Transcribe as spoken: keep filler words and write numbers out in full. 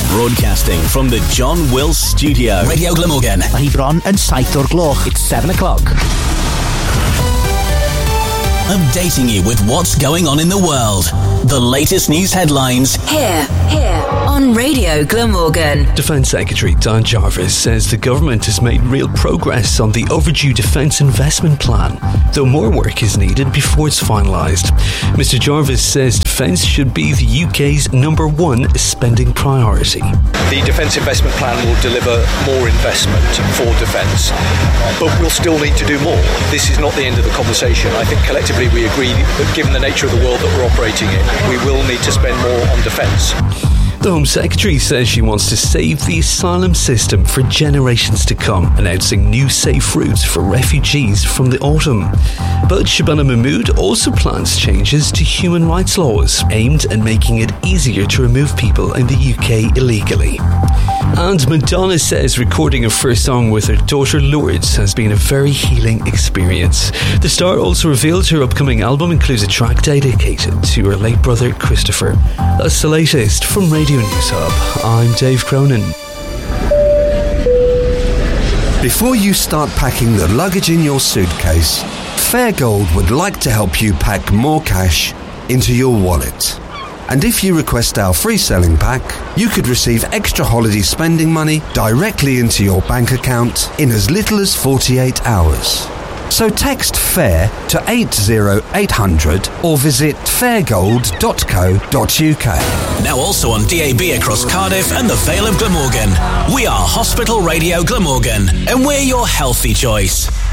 Broadcasting from the John Wills Studio. Radio Glamorgan. Mae hi bron yn saith o'r gloch. It's seven o'clock. Updating you with what's going on in the world. The latest news headlines. Here, here on Radio Glamorgan. Defence Secretary Dan Jarvis says the government has made real progress on the overdue defence investment plan, though more work is needed before it's finalised. Mister Jarvis says defence should be the U K's number one spending priority. The defence investment plan will deliver more investment for defence, but we'll still need to do more. This is not the end of the conversation. I think collectively we agree that given the nature of the world that we're operating in, we will need to spend more on defence. The Home Secretary says she wants to save the asylum system for generations to come, announcing new safe routes for refugees from the autumn. But Shabana Mahmood also plans changes to human rights laws, aimed at making it easier to remove people in the U K illegally. And Madonna says recording her first song with her daughter Lourdes has been a very healing experience. The star also revealed her upcoming album includes a track dedicated to her late brother Christopher. That's the latest from Radio News Hub. I'm Dave Cronin. Before you start packing the luggage in your suitcase, Fairgold would like to help you pack more cash into your wallet. And if you request our free selling pack, you could receive extra holiday spending money directly into your bank account in as little as forty-eight hours. So text FAIR to eight oh eight hundred or visit fairgold dot co dot uk. Now also on D A B across Cardiff and the Vale of Glamorgan. We are Hospital Radio Glamorgan, and we're your healthy choice.